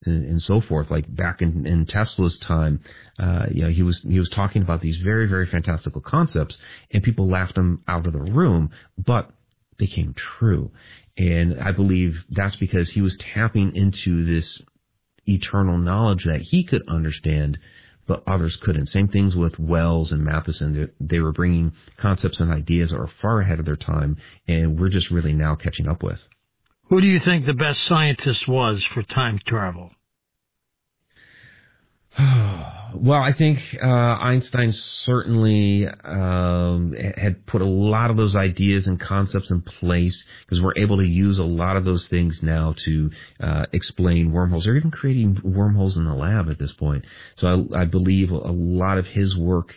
and so forth. Like back in Tesla's time, he was talking about these very, very fantastical concepts, and people laughed him out of the room, but they came true. And I believe that's because he was tapping into this eternal knowledge that he could understand, but others couldn't. Same things with Wells and Matheson. They were bringing concepts and ideas that are far ahead of their time, and we're just really now catching up with. Who do you think the best scientist was for time travel? Well, I think Einstein certainly had put a lot of those ideas and concepts in place, because we're able to use a lot of those things now to explain wormholes, or even creating wormholes in the lab at this point. So I believe a lot of his work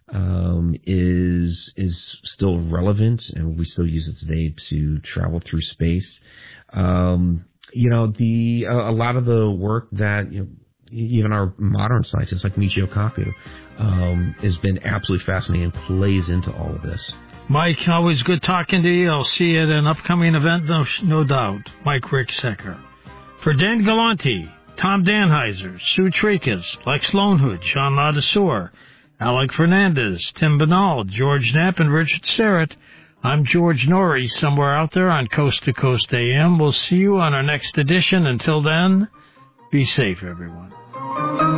is still relevant, and we still use it today to travel through space. A lot of the work that even our modern scientists like Michio Kaku has been absolutely fascinating and plays into all of this. Mike, always good talking to you. I'll see you at an upcoming event, no doubt. Mike Ricksecker. For Dan Galante, Tom Danheiser, Sue Tracus, Lex Lonehood, Sean Ladesseur, Alec Fernandez, Tim Banal, George Knapp, and Richard Serrett, I'm George Norrie, somewhere out there on Coast to Coast AM. We'll see you on our next edition. Until then, be safe, everyone.